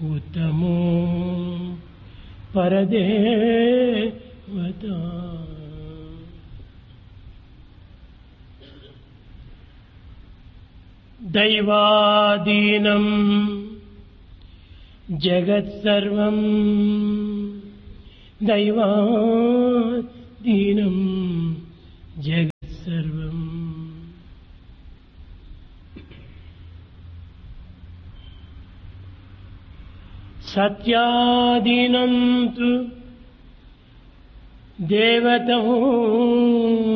उत्तमो परदेवता। दैवादीनं जगत्सर्वं दैवादीनं जगत्सर्वं। सत्यादीनं तु देवतो